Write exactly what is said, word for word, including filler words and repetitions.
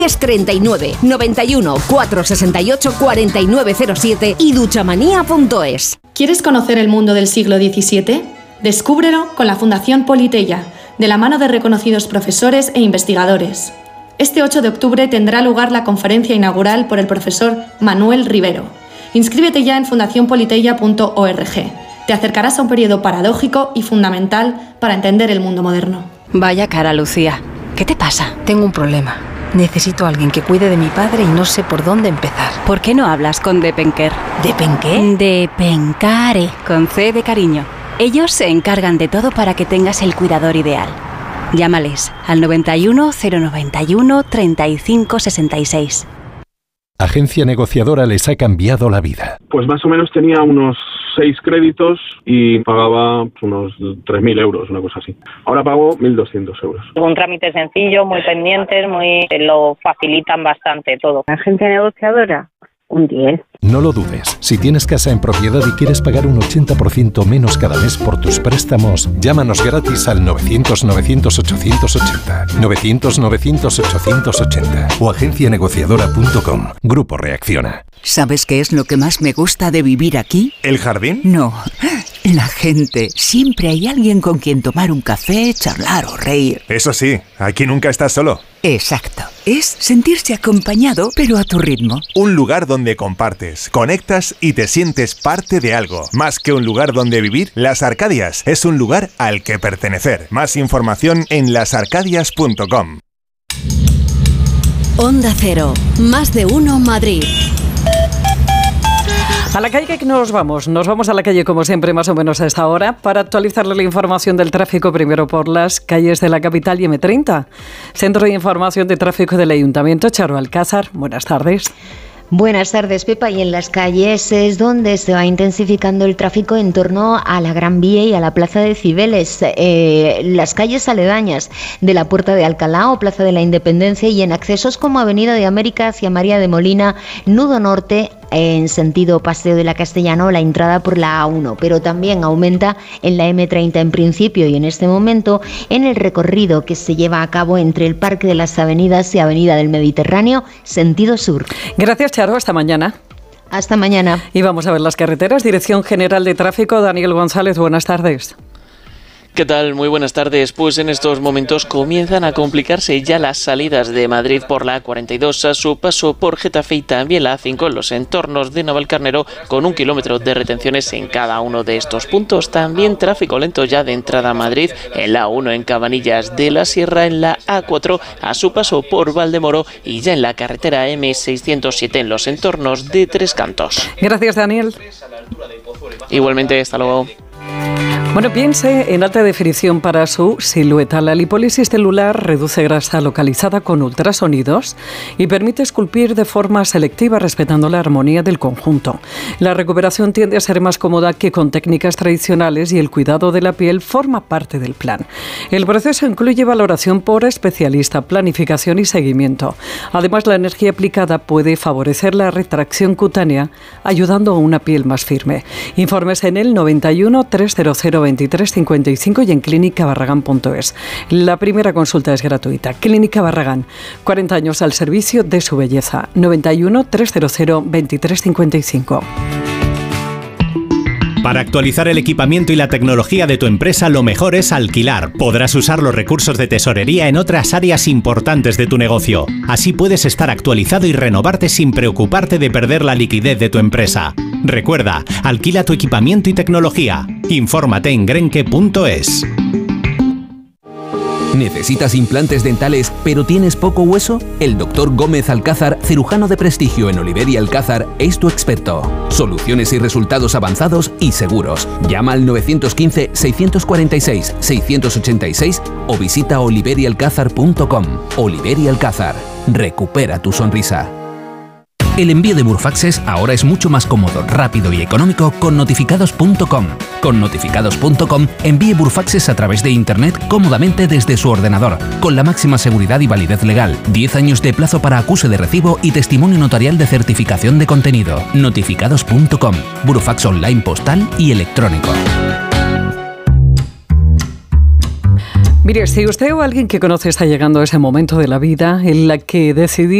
Es treinta y nueve, noventa y uno, cuatrocientos sesenta y ocho, cuarenta y nueve cero siete y duchamanía punto es. ¿Quieres conocer el mundo del siglo diecisiete? Descúbrelo con la Fundación Politeia, de la mano de reconocidos profesores e investigadores. Este ocho de octubre tendrá lugar la conferencia inaugural por el profesor Manuel Rivero. Inscríbete ya en fundación politeia punto org. Te acercarás a un periodo paradójico y fundamental para entender el mundo moderno. Vaya cara, Lucía. ¿Qué te pasa? Tengo un problema. Necesito a alguien que cuide de mi padre y no sé por dónde empezar. ¿Por qué no hablas con Depenker? ¿Depenqué? Depencare, con C de cariño. Ellos se encargan de todo para que tengas el cuidador ideal. Llámales al noventa y uno, cero noventa y uno, treinta y cinco sesenta y seis. Agencia Negociadora les ha cambiado la vida. Pues más o menos tenía unos seis créditos y pagaba unos tres mil euros, una cosa así. Ahora pago mil doscientos euros. Un trámite sencillo, muy pendientes, muy lo facilitan bastante todo. Agencia Negociadora, un diez. No lo dudes. Si tienes casa en propiedad y quieres pagar un ochenta por ciento menos cada mes por tus préstamos, llámanos gratis al novecientos, novecientos, ochocientos ochenta. novecientos, novecientos, ochocientos ochenta o agencia negociadora punto com. Grupo Reacciona. ¿Sabes qué es lo que más me gusta de vivir aquí? ¿El jardín? No, la gente. Siempre hay alguien con quien tomar un café, charlar o reír. Eso sí, aquí nunca estás solo. Exacto. Es sentirse acompañado, pero a tu ritmo. Un lugar donde compartes, conectas y te sientes parte de algo. Más que un lugar donde vivir, Las Arcadias es un lugar al que pertenecer. Más información en las arcadias punto com. Onda Cero, más de uno Madrid. A la calle que nos vamos, nos vamos a la calle como siempre más o menos a esta hora para actualizarle la información del tráfico primero por las calles de la capital y eme treinta. Centro de Información de Tráfico del Ayuntamiento, Charo Alcázar, buenas tardes. Buenas tardes, Pepa. Y en las calles es donde se va intensificando el tráfico en torno a la Gran Vía y a la Plaza de Cibeles. Eh, las calles aledañas de la Puerta de Alcalá o Plaza de la Independencia y en accesos como Avenida de América hacia María de Molina, Nudo Norte, en sentido Paseo de la Castellana, la entrada por la A uno, pero también aumenta en la eme treinta en principio y en este momento en el recorrido que se lleva a cabo entre el Parque de las Avenidas y Avenida del Mediterráneo, sentido sur. Gracias, Charo. Hasta mañana. Hasta mañana. Y vamos a ver las carreteras. Dirección General de Tráfico, Daniel González, buenas tardes. ¿Qué tal? Muy buenas tardes. Pues en estos momentos comienzan a complicarse ya las salidas de Madrid por la A cuarenta y dos a su paso por Getafe y también la A cinco en los entornos de Navalcarnero, con un kilómetro de retenciones en cada uno de estos puntos. También tráfico lento ya de entrada a Madrid en la A uno en Cabanillas de la Sierra, en la A cuatro a su paso por Valdemoro y ya en la carretera eme seiscientos siete en los entornos de Tres Cantos. Gracias, Daniel. Igualmente, hasta luego. Bueno, piense en alta definición para su silueta. La lipólisis celular reduce grasa localizada con ultrasonidos y permite esculpir de forma selectiva respetando la armonía del conjunto. La recuperación tiende a ser más cómoda que con técnicas tradicionales y el cuidado de la piel forma parte del plan. El proceso incluye valoración por especialista, planificación y seguimiento. Además, la energía aplicada puede favorecer la retracción cutánea, ayudando a una piel más firme. Informes en el noventa y uno, trescientos veintitrés cincuenta y cinco y en clínica barragán punto es. La primera consulta es gratuita. Clínica Barragán, cuarenta años al servicio de su belleza. noventa y uno, trescientos veintitrés cincuenta y cinco. Para actualizar el equipamiento y la tecnología de tu empresa, lo mejor es alquilar. Podrás usar los recursos de tesorería en otras áreas importantes de tu negocio. Así puedes estar actualizado y renovarte sin preocuparte de perder la liquidez de tu empresa. Recuerda, alquila tu equipamiento y tecnología. Infórmate en grenke punto es. ¿Necesitas implantes dentales pero tienes poco hueso? El doctor Gómez Alcázar, cirujano de prestigio en Oliver y Alcázar, es tu experto. Soluciones y resultados avanzados y seguros. Llama al nueve uno cinco, seis cuatro seis, seis ocho seis o visita oliver y alcázar punto com. Oliver y Alcázar. Recupera tu sonrisa. El envío de Burfaxes ahora es mucho más cómodo, rápido y económico con notificados punto com. Con notificados punto com envíe Burfaxes a través de Internet cómodamente desde su ordenador, con la máxima seguridad y validez legal, diez años de plazo para acuse de recibo y testimonio notarial de certificación de contenido. notificados punto com, Burfax online postal y electrónico. Mire, si usted o alguien que conoce está llegando a ese momento de la vida en la que decidir